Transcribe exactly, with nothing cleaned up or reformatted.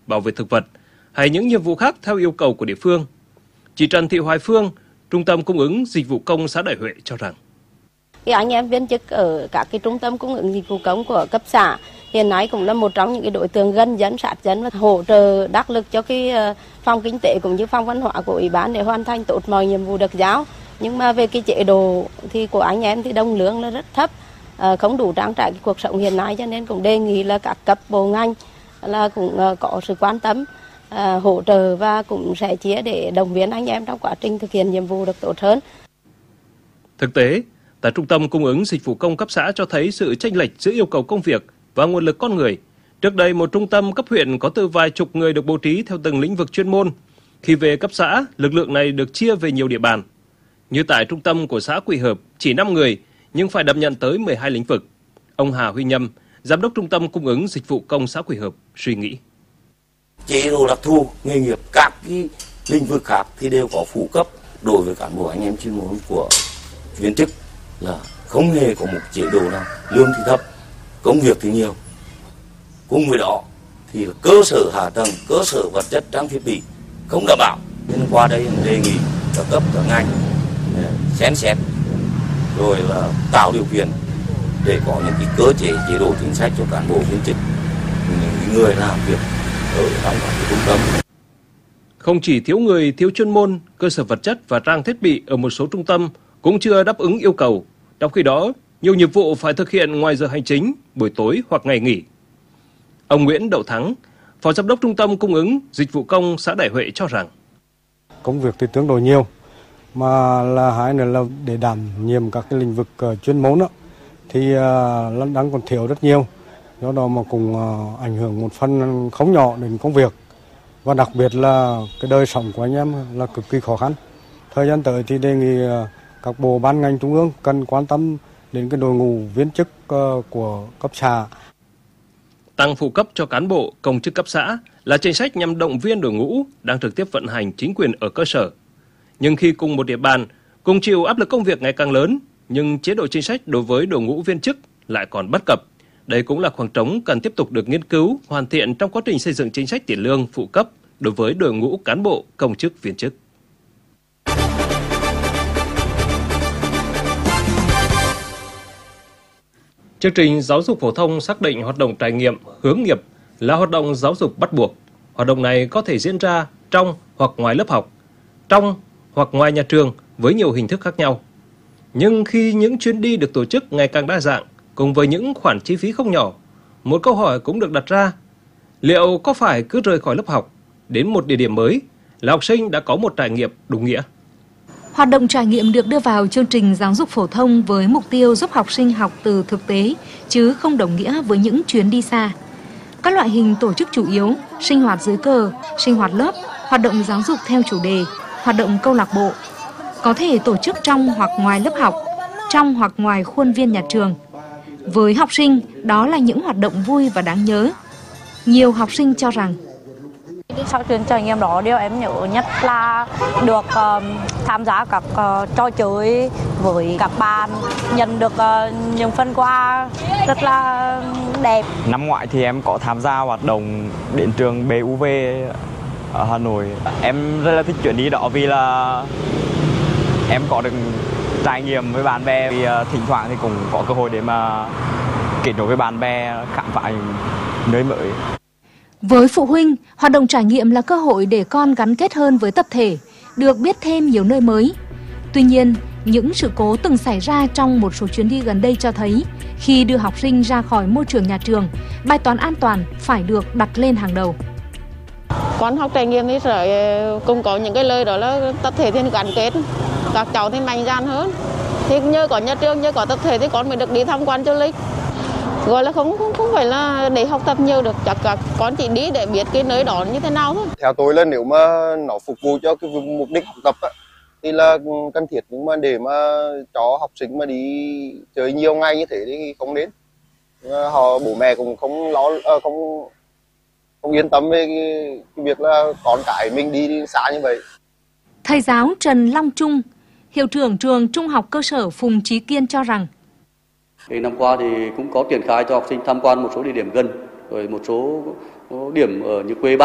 bảo vệ thực vật hay những nhiệm vụ khác theo yêu cầu của địa phương. Chị Trần Thị Hoài Phương, Trung tâm Cung ứng Dịch vụ Công xã Đại Huệ cho rằng Cái anh em viên chức ở các cái trung tâm cung ứng dịch vụ công của cấp xã hiện nay cũng là một trong những cái đối tượng gần dân, sát dân và hỗ trợ đắc lực cho cái phòng kinh tế cũng như phòng văn hóa của ủy ban để hoàn thành tốt mọi nhiệm vụ được giao. Nhưng mà về cái chế độ thì của anh em thì đồng lương là rất thấp, không đủ trang trải cái cuộc sống hiện nay, cho nên cũng đề nghị là các cấp bộ ngành là cũng có sự quan tâm, hỗ trợ và cũng sẽ chia để động viên anh em trong quá trình thực hiện nhiệm vụ được tốt hơn. Thực tế, tại Trung tâm Cung ứng Dịch vụ Công cấp xã cho thấy sự chênh lệch giữa yêu cầu công việc và nguồn lực con người. Trước đây, một trung tâm cấp huyện có từ vài chục người được bố trí theo từng lĩnh vực chuyên môn. Khi về cấp xã, lực lượng này được chia về nhiều địa bàn. Như tại trung tâm của xã Quỳ Hợp, chỉ năm người, nhưng phải đảm nhận tới mười hai lĩnh vực. Ông Hà Huy Nhâm, Giám đốc Trung tâm Cung ứng Dịch vụ Công xã Quỳ Hợp, suy nghĩ. Chế độ đặc thù, nghề nghiệp, các cái lĩnh vực khác thì đều có phụ cấp. Đối với cán bộ anh em chuyên môn của viên chức là không hề có một chế độ nào, lương thì thấp, công việc thì nhiều. Cùng với đó thì cơ sở hạ tầng, cơ sở vật chất, trang thiết bị không đảm bảo. Nên qua đây đề nghị các cấp các ngành xem xét rồi là tạo điều kiện để có những cái cơ chế chế độ chính sách cho cán bộ viên chức, những người làm việc ở trong các trung tâm. Không chỉ thiếu người, thiếu chuyên môn, cơ sở vật chất và trang thiết bị ở một số trung tâm cũng chưa đáp ứng yêu cầu. Trong khi đó, nhiều nhiệm vụ phải thực hiện ngoài giờ hành chính, buổi tối hoặc ngày nghỉ. Ông Nguyễn Đậu Thắng, Phó Giám đốc Trung tâm Cung ứng Dịch vụ Công xã Đại Huệ cho rằng công việc thì tương đối nhiều, mà là hai nữa là để đảm nhiệm các cái lĩnh vực uh, chuyên môn đó, thì uh, đang còn thiếu rất nhiều. Do đó mà cũng uh, ảnh hưởng một phần không nhỏ đến công việc. Và đặc biệt là cái đời sống của anh em là cực kỳ khó khăn. Thời gian tới thì đề nghị uh, các bộ ban ngành trung ương cần quan tâm đến cái đội ngũ viên chức uh, của cấp xã. Tăng phụ cấp cho cán bộ, công chức cấp xã là chính sách nhằm động viên đội ngũ đang trực tiếp vận hành chính quyền ở cơ sở. Nhưng khi cùng một địa bàn, cùng chịu áp lực công việc ngày càng lớn, nhưng chế độ chính sách đối với đội ngũ viên chức lại còn bất cập. Đây cũng là khoảng trống cần tiếp tục được nghiên cứu, hoàn thiện trong quá trình xây dựng chính sách tiền lương phụ cấp đối với đội ngũ cán bộ, công chức, viên chức. Chương trình giáo dục phổ thông xác định hoạt động trải nghiệm, hướng nghiệp là hoạt động giáo dục bắt buộc. Hoạt động này có thể diễn ra trong hoặc ngoài lớp học, trong hoặc ngoài nhà trường với nhiều hình thức khác nhau. Nhưng khi những chuyến đi được tổ chức ngày càng đa dạng, cùng với những khoản chi phí không nhỏ, một câu hỏi cũng được đặt ra. Liệu có phải cứ rời khỏi lớp học, đến một địa điểm mới là học sinh đã có một trải nghiệm đúng nghĩa? Hoạt động trải nghiệm được đưa vào chương trình giáo dục phổ thông với mục tiêu giúp học sinh học từ thực tế, chứ không đồng nghĩa với những chuyến đi xa. Các loại hình tổ chức chủ yếu, sinh hoạt dưới cờ, sinh hoạt lớp, hoạt động giáo dục theo chủ đề, hoạt động câu lạc bộ, có thể tổ chức trong hoặc ngoài lớp học, trong hoặc ngoài khuôn viên nhà trường. Với học sinh, đó là những hoạt động vui và đáng nhớ. Nhiều học sinh cho rằng sau chuyến trải nghiệm đó, điều em nhớ nhất là được uh, tham gia các uh, trò chơi với các bạn, nhận được uh, những phần quà rất là đẹp. Năm ngoái thì em có tham gia hoạt động đến trường bê u vê ở Hà Nội. Em rất là thích chuyến đi đó vì là em có được trải nghiệm với bạn bè, vì uh, thỉnh thoảng thì cũng có cơ hội để mà kết nối với bạn bè, khám phá nơi mới. Với phụ huynh, hoạt động trải nghiệm là cơ hội để con gắn kết hơn với tập thể, được biết thêm nhiều nơi mới. Tuy nhiên, những sự cố từng xảy ra trong một số chuyến đi gần đây cho thấy khi đưa học sinh ra khỏi môi trường nhà trường, bài toán an toàn phải được đặt lên hàng đầu. Con học trải nghiệm thì sẽ cũng có những cái lời đó là tập thể thì gắn kết, các cháu thì mạnh dạn hơn. Thì nhờ có nhà trường, nhờ có tập thể thì con mới được đi tham quan du lịch. Gọi là không, không không phải là để học tập nhiều được, chắc là con chỉ đi để biết cái nơi đó như thế nào thôi. Theo tôi là nếu mà nó phục vụ cho cái mục đích học tập á, thì là cần thiết, nhưng mà để mà cho học sinh mà đi chơi nhiều ngày như thế thì không đến. Họ bố mẹ cũng không lo, không không yên tâm về cái, cái việc là con cái mình đi, đi xa như vậy. Thầy giáo Trần Long Trung, hiệu trưởng trường Trung học cơ sở Phùng Chí Kiên cho rằng Thì năm qua thì cũng có triển khai cho học sinh tham quan một số địa điểm gần, rồi một số điểm ở như quê Bắc.